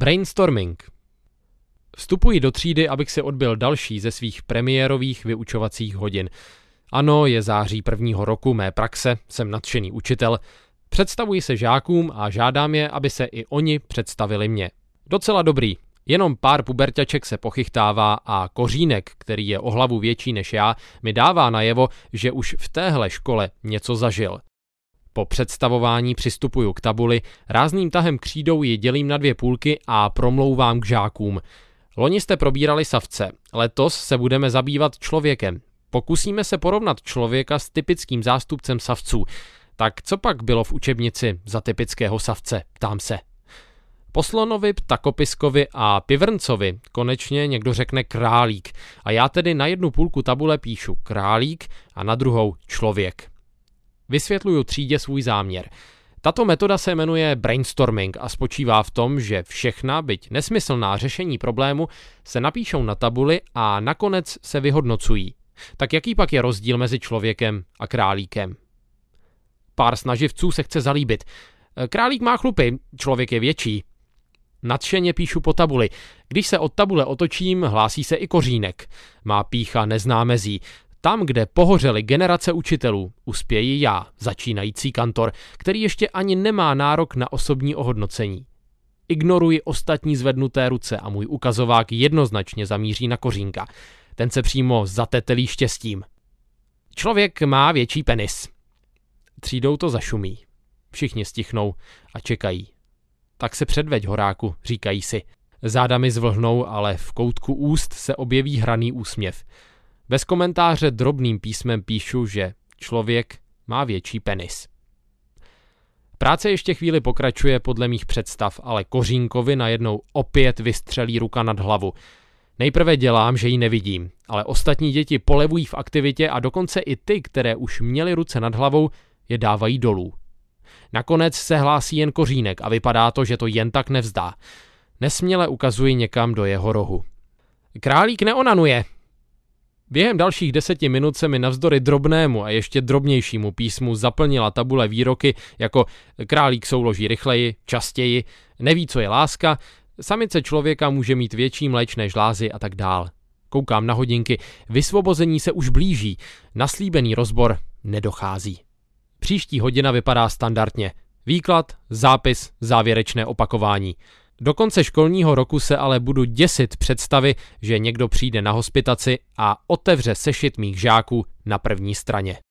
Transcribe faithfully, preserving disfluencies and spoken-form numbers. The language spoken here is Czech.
Brainstorming. Vstupuji do třídy, abych si odbyl další ze svých premiérových vyučovacích hodin. Ano, je září prvního roku mé praxe, jsem nadšený učitel. Představuji se žákům a žádám je, aby se i oni představili mně. Docela dobrý, jenom pár puberťaček se pochychtává a Kořínek, který je o hlavu větší než já, mi dává najevo, že už v téhle škole něco zažil. Po představování přistupuju k tabuli, rázným tahem křídou ji dělím na dvě půlky a promlouvám k žákům. Loni jste probírali savce, letos se budeme zabývat člověkem. Pokusíme se porovnat člověka s typickým zástupcem savců. Tak co pak bylo v učebnici za typického savce, ptám se. Po slonovi, ptakopiskovi a pivrncovi konečně někdo řekne králík a já tedy na jednu půlku tabule píšu králík a na druhou člověk. Vysvětluju třídě svůj záměr. Tato metoda se jmenuje brainstorming a spočívá v tom, že všechna, byť nesmyslná řešení problému se napíšou na tabuli a nakonec se vyhodnocují. Tak jaký pak je rozdíl mezi člověkem a králíkem? Pár snaživců se chce zalíbit. Králík má chlupy, člověk je větší. Nadšeně píšu po tabuli. Když se od tabule otočím, hlásí se i Kořínek. Má pýcha nezná mezí. Tam, kde pohořely generace učitelů, uspěji já, začínající kantor, který ještě ani nemá nárok na osobní ohodnocení. Ignoruji ostatní zvednuté ruce a můj ukazovák jednoznačně zamíří na Kořínka. Ten se přímo zatetelí štěstím. Člověk má větší penis. Třídou to zašumí. Všichni stichnou a čekají. Tak se předveď, horáku, říkají si. Záda mi zvlhnou, ale v koutku úst se objeví hraný úsměv. Bez komentáře drobným písmem píšu, že člověk má větší penis. Práce ještě chvíli pokračuje podle mých představ, ale Kořínkovi najednou opět vystřelí ruka nad hlavu. Nejprve dělám, že ji nevidím, ale ostatní děti polevují v aktivitě a dokonce i ty, které už měly ruce nad hlavou, je dávají dolů. Nakonec se hlásí jen Kořínek a vypadá to, že to jen tak nevzdá. Nesměle ukazuji někam do jeho rohu. Králík neonanuje. Během dalších deseti minut se mi navzdory drobnému a ještě drobnějšímu písmu zaplnila tabule výroky jako králík souloží rychleji, častěji, neví, co je láska, samice člověka může mít větší mléčné žlázy a tak dál. Koukám na hodinky, vysvobození se už blíží, na slíbený rozbor nedochází. Příští hodina vypadá standardně. Výklad, zápis, závěrečné opakování. Do konce školního roku se ale budu děsit představy, že někdo přijde na hospitaci a otevře sešit mých žáků na první straně.